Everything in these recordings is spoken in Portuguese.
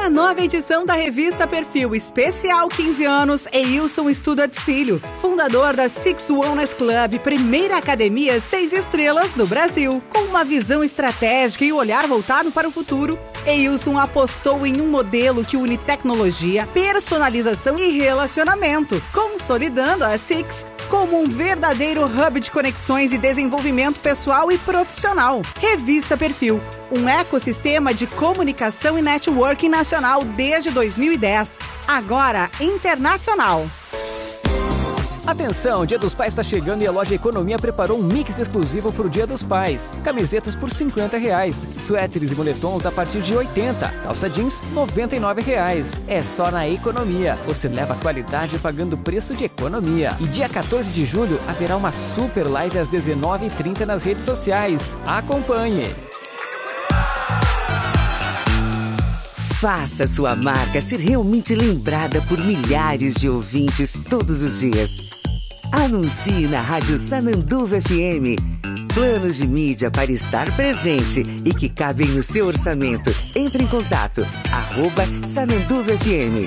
Na nova edição da revista Perfil Especial 15 anos, Eilson Studart Filho, fundador da Six Wellness Club, primeira academia 6 estrelas do Brasil. Com uma visão estratégica e olhar voltado para o futuro, Eilson apostou em um modelo que une tecnologia, personalização e relacionamento, consolidando a Six como um verdadeiro hub de conexões e desenvolvimento pessoal e profissional. Revista Perfil, um ecossistema de comunicação e networking nacional desde 2010. Agora internacional. Atenção, o Dia dos Pais está chegando e a loja Economia preparou um mix exclusivo para o Dia dos Pais. Camisetas por R$50, suéteres e moletons a partir de R$80, calça jeans R$99. É só na Economia. Você leva qualidade pagando preço de economia. E dia 14 de julho haverá uma super live às 19h30 nas redes sociais. Acompanhe! Faça sua marca ser realmente lembrada por milhares de ouvintes todos os dias. Anuncie na Rádio Sananduva FM. Planos de mídia para estar presente e que cabem no seu orçamento. Entre em contato, @SananduvaFM.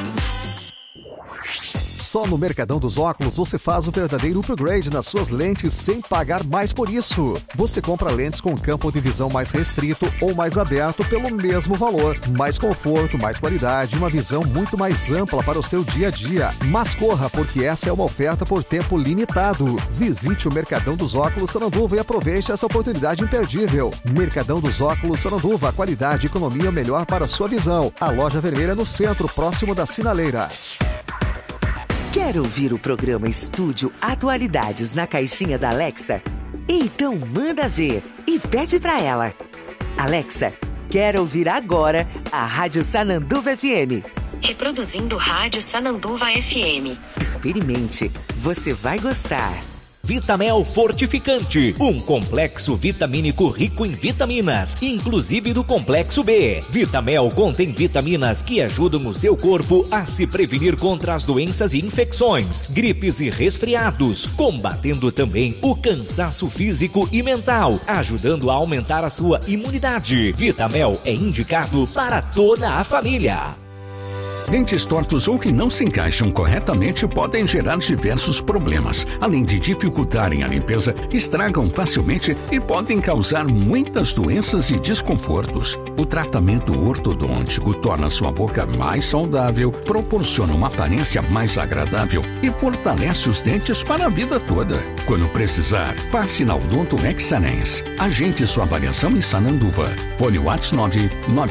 Só no Mercadão dos Óculos você faz o verdadeiro upgrade nas suas lentes sem pagar mais por isso. Você compra lentes com campo de visão mais restrito ou mais aberto pelo mesmo valor. Mais conforto, mais qualidade e uma visão muito mais ampla para o seu dia a dia. Mas corra, porque essa é uma oferta por tempo limitado. Visite o Mercadão dos Óculos Sananduva e aproveite essa oportunidade imperdível. Mercadão dos Óculos Sananduva, qualidade e economia melhor para a sua visão. A loja vermelha no centro, próximo da Sinaleira. Quer ouvir o programa Estúdio Atualidades na caixinha da Alexa? Então manda ver e pede pra ela. Alexa, quero ouvir agora a Rádio Sananduva FM. Reproduzindo Rádio Sananduva FM. Experimente, você vai gostar. Vitamel Fortificante, um complexo vitamínico rico em vitaminas, inclusive do complexo B. Vitamel contém vitaminas que ajudam o seu corpo a se prevenir contra as doenças e infecções, gripes e resfriados, combatendo também o cansaço físico e mental, ajudando a aumentar a sua imunidade. Vitamel é indicado para toda a família. Dentes tortos ou que não se encaixam corretamente podem gerar diversos problemas. Além de dificultarem a limpeza, estragam facilmente e podem causar muitas doenças e desconfortos. O tratamento ortodôntico torna sua boca mais saudável, proporciona uma aparência mais agradável e fortalece os dentes para a vida toda. Quando precisar, passe na Odonto Excellence. Agende sua avaliação em Sananduva. Fone WhatsApp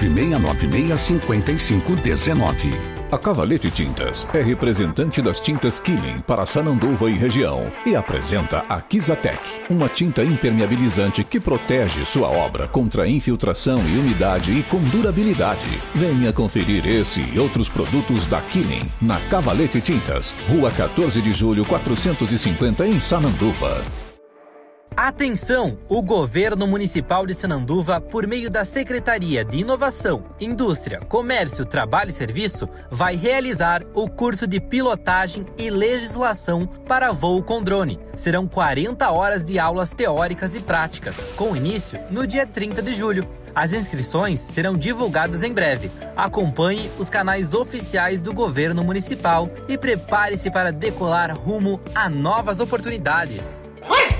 996965519. A Cavalete Tintas é representante das tintas Killing para Sananduva e região e apresenta a Kizatec, uma tinta impermeabilizante que protege sua obra contra infiltração e umidade e com durabilidade. Venha conferir esse e outros produtos da Killing na Cavalete Tintas, Rua 14 de Julho 450 em Sananduva. Atenção! O Governo Municipal de Sananduva, por meio da Secretaria de Inovação, Indústria, Comércio, Trabalho e Serviço, vai realizar o curso de pilotagem e legislação para voo com drone. Serão 40 horas de aulas teóricas e práticas, com início no dia 30 de julho. As inscrições serão divulgadas em breve. Acompanhe os canais oficiais do Governo Municipal e prepare-se para decolar rumo a novas oportunidades.